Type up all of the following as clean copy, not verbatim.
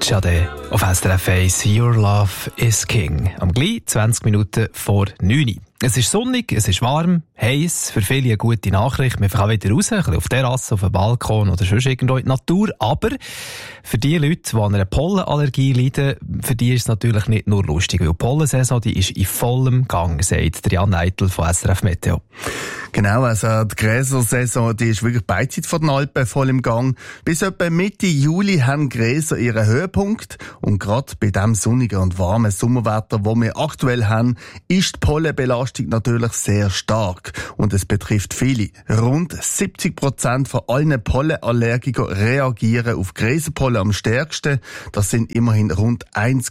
Sade auf SRF 1, Your Love is King. Am gleich 20 Minuten vor 9 Uhr. Es ist sonnig, es ist warm, heiß, für viele eine gute Nachricht. Man kann wieder raus, ein bisschen auf der Terrasse, auf dem Balkon oder sonst irgendwo in die Natur. Aber für die Leute, die an einer Pollenallergie leiden, für die ist es natürlich nicht nur lustig, weil die Pollensaison, die ist in vollem Gang, sagt Jan Eitel von SRF Meteo. Genau, also die Gräsersaison, die ist wirklich beidseits von den Alpen voll im Gang. Bis etwa Mitte Juli haben Gräser ihren Höhepunkt. Und gerade bei dem sonnigen und warmen Sommerwetter, das wir aktuell haben, ist die Pollenbelastung natürlich sehr stark. Und es betrifft viele. Rund 70% von allen Pollenallergikern reagieren auf Gräserpollen am stärksten. Das sind immerhin rund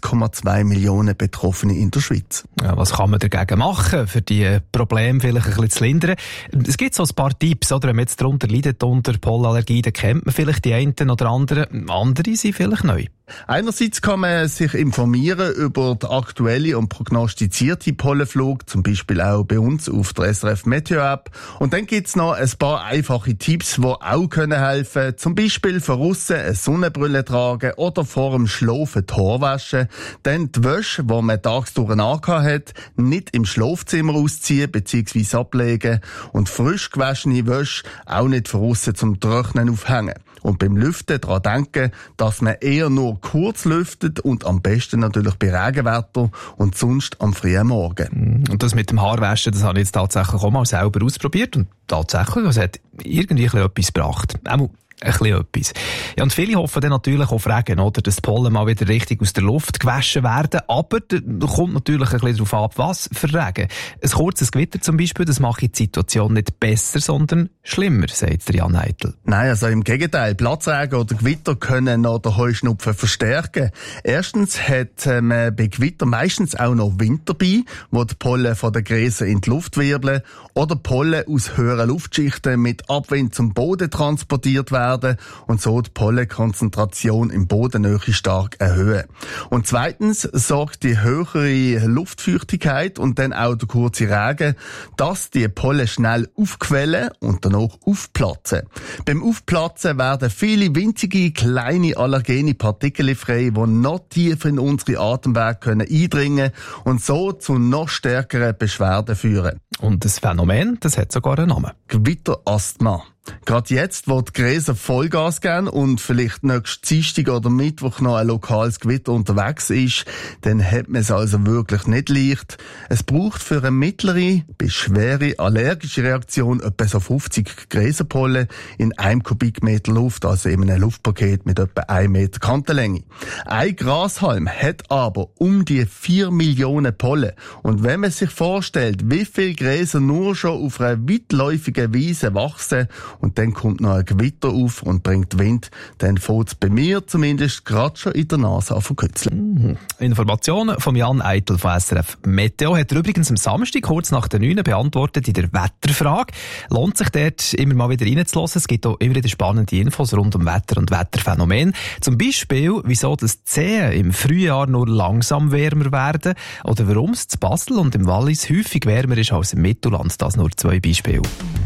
1,2 Millionen Betroffene in der Schweiz. Ja, was kann man dagegen machen, für die Probleme vielleicht ein bisschen zu lindern? Es gibt so ein paar Tipps, oder? Wenn man jetzt darunter leidet, unter Pollenallergie, dann kennt man vielleicht die einen oder anderen. Andere sind vielleicht neu. Einerseits kann man sich informieren über die aktuelle und prognostizierte Pollenflug, zum Beispiel auch bei uns auf der SRF Meteo App. Und dann gibt's noch ein paar einfache Tipps, die auch helfen können. Zum Beispiel von aussen eine Sonnenbrille tragen oder vor dem Schlafen die Haare waschen. Dann die Wäsche, die man tagsdurch angehabt hat, nicht im Schlafzimmer ausziehen bzw. ablegen. Und frisch gewaschene Wäsche auch nicht von aussen zum Trocknen aufhängen. Und beim Lüften daran denken, dass man eher nur kurz lüftet und am besten natürlich bei Regenwetter und sonst am frühen Morgen. Und das mit dem Haarwaschen, das habe ich jetzt tatsächlich auch mal selber ausprobiert und tatsächlich, es hat irgendwie etwas gebracht. Ein bisschen etwas. Ja, und viele hoffen dann natürlich auf Regen, oder? Dass die Pollen mal wieder richtig aus der Luft gewaschen werden. Aber da kommt natürlich ein bisschen darauf ab, was für Regen. Ein kurzes Gewitter zum Beispiel, das macht die Situation nicht besser, sondern schlimmer, sagt Jan Eitel. Nein, also im Gegenteil. Platzregen oder Gewitter können noch den Heuschnupfen verstärken. Erstens hat man bei Gewitter meistens auch noch Wind dabei, wo die Pollen von den Gräsern in die Luft wirbeln oder Pollen aus höheren Luftschichten mit Abwind zum Boden transportiert werden und so die Pollenkonzentration im Bodennähe stark erhöhen. Und zweitens sorgt die höhere Luftfeuchtigkeit und dann auch der kurze Regen, dass die Pollen schnell aufquellen und danach aufplatzen. Beim Aufplatzen werden viele winzige, kleine allergene Partikel frei, die noch tiefer in unsere Atemwege eindringen können und so zu noch stärkeren Beschwerden führen. Und das Phänomen, das hat sogar einen Namen. Gewitterasthma. Gerade jetzt, wo die Gräser Vollgas geben und vielleicht nächsten Dienstag oder Mittwoch noch ein lokales Gewitter unterwegs ist, dann hat man es also wirklich nicht leicht. Es braucht für eine mittlere bis schwere allergische Reaktion etwa so 50 Gräserpollen in 1 Kubikmeter Luft, also in einem Luftpaket mit etwa 1 Meter Kantenlänge. Ein Grashalm hat aber um die 4 Millionen Pollen. Und wenn man sich vorstellt, wie viele Gräser nur schon auf einer weitläufigen Wiese wachsen, und dann kommt noch ein Gewitter auf und bringt Wind, dann fängt es bei mir zumindest gerade schon in der Nase an zu kitzeln. Informationen von Jan Eitel von SRF Meteo hat er übrigens am Samstag kurz nach der 9 beantwortet in der Wetterfrage. Lohnt sich dort immer mal wieder reinzulassen. Es gibt auch immer wieder spannende Infos rund um Wetter und Wetterphänomen. Zum Beispiel, wieso das Zehen im Frühjahr nur langsam wärmer werden oder warum es zu Basel und im Wallis häufig wärmer ist als im Mittelland. Das nur 2 Beispiele.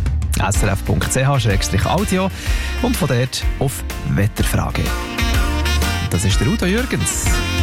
srf.ch/audio und von dort auf Wetterfrage. Das ist der Udo Jürgens.